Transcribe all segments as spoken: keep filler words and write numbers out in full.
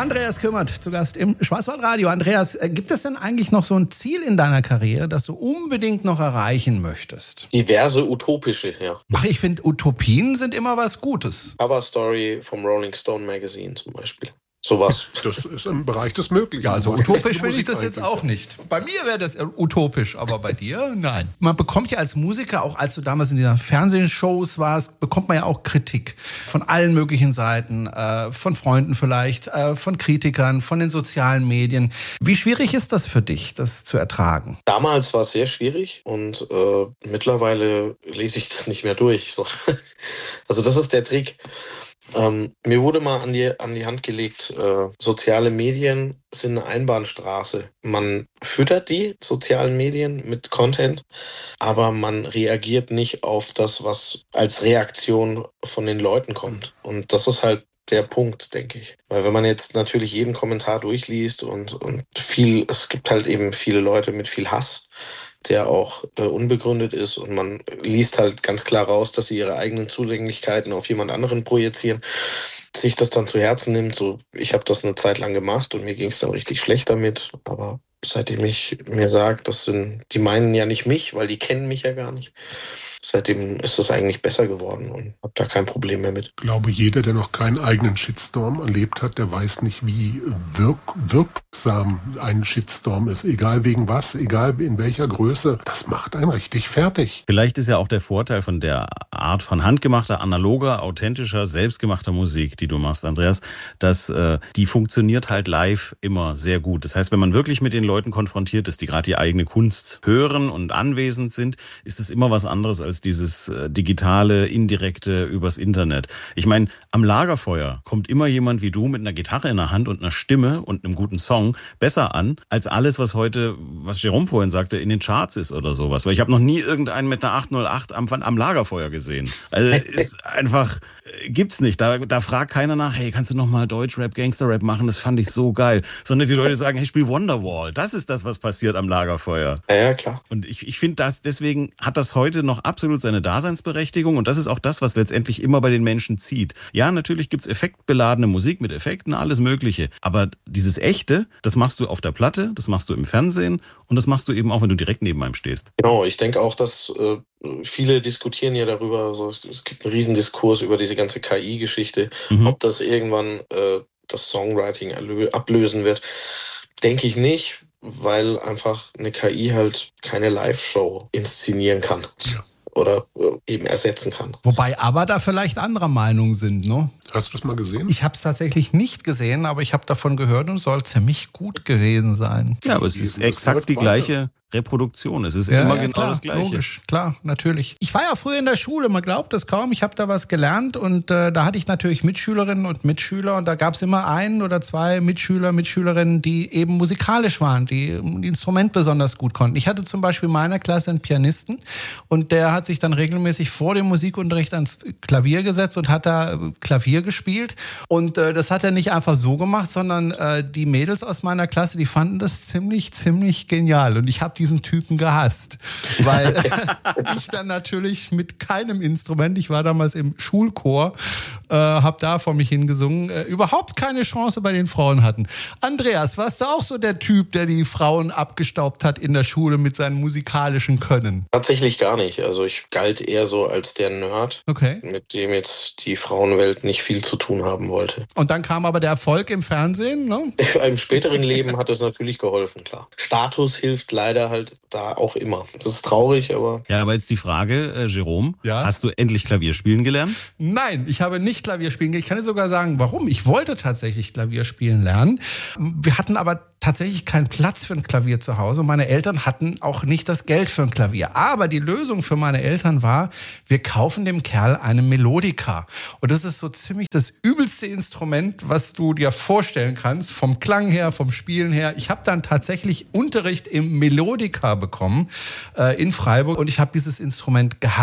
Andreas Kümmert zu Gast im Schwarzwaldradio. Andreas, gibt es denn eigentlich noch so ein Ziel in deiner Karriere, das du unbedingt noch erreichen möchtest? Diverse utopische, ja. Ach, ich finde, Utopien sind immer was Gutes. Cover Story vom Rolling Stone Magazine zum Beispiel. Sowas. Das ist im Bereich des Möglichen. Ja, also utopisch finde ich das jetzt auch nicht. Bei mir wäre das utopisch, aber bei dir, nein. Man bekommt ja als Musiker, auch als du damals in dieser Fernsehshows warst, bekommt man ja auch Kritik von allen möglichen Seiten, äh, von Freunden vielleicht, äh, von Kritikern, von den sozialen Medien. Wie schwierig ist das für dich, das zu ertragen? Damals war es sehr schwierig und äh, mittlerweile lese ich das nicht mehr durch. So. Also das ist der Trick. Ähm, mir wurde mal an die, an die Hand gelegt, äh, soziale Medien sind eine Einbahnstraße. Man füttert die sozialen Medien mit Content, aber man reagiert nicht auf das, was als Reaktion von den Leuten kommt. Und das ist halt der Punkt, denke ich. Weil wenn man jetzt natürlich jeden Kommentar durchliest und, und viel, es gibt halt eben viele Leute mit viel Hass, der auch äh, unbegründet ist und man liest halt ganz klar raus, dass sie ihre eigenen Zulänglichkeiten auf jemand anderen projizieren, sich das dann zu Herzen nimmt. So, ich habe das eine Zeit lang gemacht und mir ging es dann richtig schlecht damit, aber seitdem ich mir sage, das sind, die meinen ja nicht mich, weil die kennen mich ja gar nicht. Seitdem ist es eigentlich besser geworden und habe da kein Problem mehr mit. Ich glaube, jeder, der noch keinen eigenen Shitstorm erlebt hat, der weiß nicht, wie wirk wirksam ein Shitstorm ist. Egal wegen was, egal in welcher Größe. Das macht einen richtig fertig. Vielleicht ist ja auch der Vorteil von der Art von handgemachter, analoger, authentischer, selbstgemachter Musik, die du machst, Andreas, dass äh, die funktioniert halt live immer sehr gut. Das heißt, wenn man wirklich mit den Leuten konfrontiert ist, die gerade die eigene Kunst hören und anwesend sind, ist es immer was anderes als dieses äh, digitale, indirekte übers Internet. Ich meine, am Lagerfeuer kommt immer jemand wie du mit einer Gitarre in der Hand und einer Stimme und einem guten Song besser an, als alles, was heute, was Jerome vorhin sagte, in den Charts ist oder sowas. Weil ich habe noch nie irgendeinen mit einer acht null acht am, am Lagerfeuer gesehen. Also ist einfach, äh, gibt's nicht. Da, da fragt keiner nach, hey, kannst du noch mal Deutschrap, Gangsterrap machen? Das fand ich so geil. Sondern die Leute sagen, hey, spiel Wonderwall. Das ist das, was passiert am Lagerfeuer. Ja, ja, klar. Und ich, ich finde das, deswegen hat das heute noch absolut seine Daseinsberechtigung und das ist auch das, was letztendlich immer bei den Menschen zieht. Ja, natürlich gibt's effektbeladene Musik mit Effekten, alles Mögliche, aber dieses Echte, das machst du auf der Platte, das machst du im Fernsehen und das machst du eben auch, wenn du direkt neben einem stehst. Genau, ich denke auch, dass äh, viele diskutieren ja darüber, also es, es gibt einen Riesendiskurs über diese ganze K I-Geschichte, mhm. ob das irgendwann äh, das Songwriting ablösen wird. Denke ich nicht, weil einfach eine K I halt keine Live-Show inszenieren kann. Ja. Oder eben ersetzen kann. Wobei aber da vielleicht anderer Meinung sind, ne? Hast du das mal gesehen? Ich habe es tatsächlich nicht gesehen, aber ich habe davon gehört und es soll ziemlich gut gewesen sein. Ja, aber es ist exakt die gleiche Reproduktion. Es ist ja, immer ja, genau klar, das Gleiche. Logisch, klar, natürlich. Ich war ja früher in der Schule, man glaubt es kaum. Ich habe da was gelernt und äh, da hatte ich natürlich Mitschülerinnen und Mitschüler und da gab es immer einen oder zwei Mitschüler, Mitschülerinnen, die eben musikalisch waren, die ein Instrument besonders gut konnten. Ich hatte zum Beispiel in meiner Klasse einen Pianisten und der hat sich dann regelmäßig vor dem Musikunterricht ans Klavier gesetzt und hat da Klavier gespielt und äh, das hat er nicht einfach so gemacht, sondern äh, die Mädels aus meiner Klasse, die fanden das ziemlich, ziemlich genial und ich habe diesen Typen gehasst, weil ich dann natürlich mit keinem Instrument, ich war damals im Schulchor, äh, habe da vor mich hingesungen, äh, überhaupt keine Chance bei den Frauen hatten. Andreas, warst du auch so der Typ, der die Frauen abgestaubt hat in der Schule mit seinem musikalischen Können? Tatsächlich gar nicht. Also ich galt eher so als der Nerd, okay. mit dem jetzt die Frauenwelt nicht viel zu tun haben wollte. Und dann kam aber der Erfolg im Fernsehen, ne? Im späteren Leben hat es natürlich geholfen, klar. Status hilft leider halt da auch immer. Das ist traurig, aber... Ja, aber jetzt die Frage, äh, Jerome, ja? Hast du endlich Klavier spielen gelernt? Nein, ich habe nicht Klavier spielen gelernt. Ich kann dir sogar sagen, warum. Ich wollte tatsächlich Klavier spielen lernen. Wir hatten aber tatsächlich keinen Platz für ein Klavier zu Hause. Meine Eltern hatten auch nicht das Geld für ein Klavier. Aber die Lösung für meine Eltern war, wir kaufen dem Kerl eine Melodika. Und das ist so ziemlich das übelste Instrument, was du dir vorstellen kannst, vom Klang her, vom Spielen her. Ich habe dann tatsächlich Unterricht im Melodika bekommen äh, in Freiburg und ich habe dieses Instrument gehasst.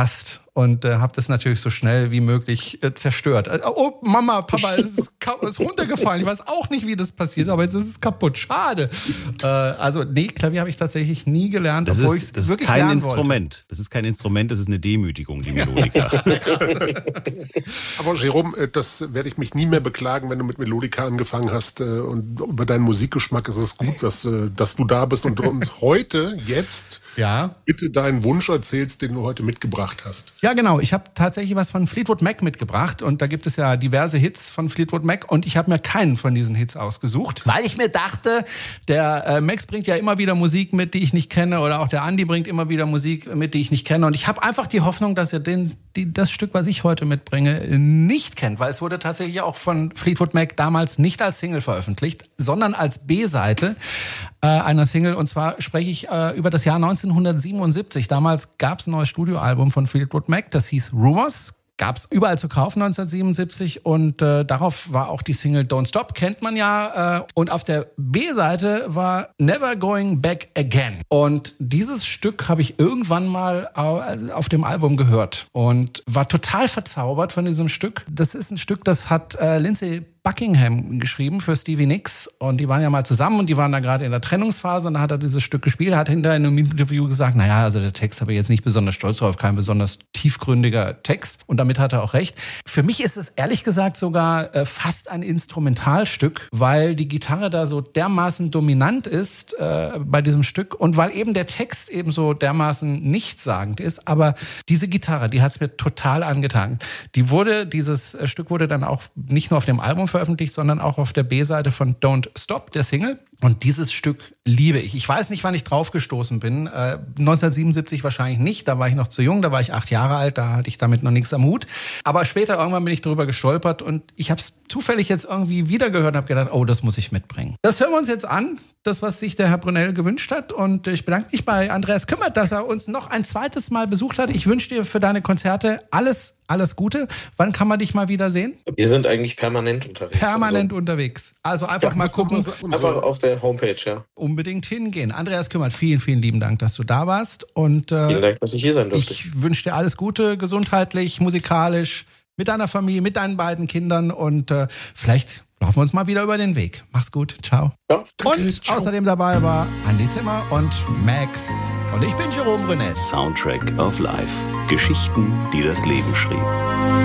und äh, habe das natürlich so schnell wie möglich äh, zerstört. Äh, oh, Mama, Papa, es ist, es ist runtergefallen. Ich weiß auch nicht, wie das passiert, aber jetzt ist es kaputt. Schade. Äh, also nee, Klavier habe ich tatsächlich nie gelernt, das obwohl ist, ich das wirklich ist kein lernen Instrument. wollte. Das ist kein Instrument, das ist eine Demütigung, die Melodika. Aber Jerome, das werde ich mich nie mehr beklagen, wenn du mit Melodika angefangen hast. Und über deinen Musikgeschmack ist es gut, dass, dass du da bist und uns heute, jetzt, ja. bitte deinen Wunsch erzählst, den du heute mitgebracht hast. Ja, genau. Ich habe tatsächlich was von Fleetwood Mac mitgebracht und da gibt es ja diverse Hits von Fleetwood Mac und ich habe mir keinen von diesen Hits ausgesucht, weil ich mir dachte, der äh, Max bringt ja immer wieder Musik mit, die ich nicht kenne, oder auch der Andi bringt immer wieder Musik mit, die ich nicht kenne, und ich habe einfach die Hoffnung, dass er den, die, das Stück, was ich heute mitbringe, nicht kennt, weil es wurde tatsächlich auch von Fleetwood Mac damals nicht als Single veröffentlicht, sondern als B-Seite äh, einer Single, und zwar spreche ich äh, über das Jahr neunzehnhundertsiebenundsiebzig. Damals gab es ein neues Studioalbum von Fleetwood Mac, das hieß Rumors. Gab es überall zu kaufen neunzehnhundertsiebenundsiebzig und äh, darauf war auch die Single Don't Stop, kennt man ja. Äh, und auf der B-Seite war Never Going Back Again. Und dieses Stück habe ich irgendwann mal auf dem Album gehört und war total verzaubert von diesem Stück. Das ist ein Stück, das hat äh, Lindsey Buckingham geschrieben für Stevie Nicks, und die waren ja mal zusammen und die waren da gerade in der Trennungsphase, und da hat er dieses Stück gespielt, hat hinterher in einem Interview gesagt, naja, also der Text habe ich jetzt nicht besonders stolz drauf, kein besonders tiefgründiger Text, und damit hat er auch recht. Für mich ist es ehrlich gesagt sogar äh, fast ein Instrumentalstück, weil die Gitarre da so dermaßen dominant ist äh, bei diesem Stück und weil eben der Text eben so dermaßen nichtssagend ist, aber diese Gitarre, die hat es mir total angetan. Die wurde, dieses Stück wurde dann auch nicht nur auf dem Album veröffentlicht, sondern auch auf der B-Seite von Don't Stop, der Single. Und dieses Stück liebe ich. Ich weiß nicht, wann ich drauf gestoßen bin. Äh, neunzehnhundertsiebenundsiebzig wahrscheinlich nicht. Da war ich noch zu jung, da war ich acht Jahre alt, da hatte ich damit noch nichts am Hut. Aber später irgendwann bin ich drüber gestolpert und ich habe es zufällig jetzt irgendwie wiedergehört und habe gedacht, oh, das muss ich mitbringen. Das hören wir uns jetzt an, das, was sich der Herr Brunel gewünscht hat. Und ich bedanke mich bei Andreas Kümmert, dass er uns noch ein zweites Mal besucht hat. Ich wünsche dir für deine Konzerte alles, alles Gute. Wann kann man dich mal wieder sehen? Wir sind eigentlich permanent unterwegs. Permanent also, unterwegs. Also einfach ja, mal gucken. Einfach auf der Homepage, ja. Unbedingt hingehen. Andreas Kümmert, vielen, vielen lieben Dank, dass du da warst. Und äh, vielen Dank, dass ich hier sein durfte. Ich wünsche dir alles Gute, gesundheitlich, musikalisch, mit deiner Familie, mit deinen beiden Kindern, und äh, vielleicht laufen wir uns mal wieder über den Weg. Mach's gut. Ciao. Ja, und ciao. Außerdem dabei war Andi Zimmer und Max. Und ich bin Jerome Brunel. Soundtrack of Life. Geschichten, die das Leben schrieb.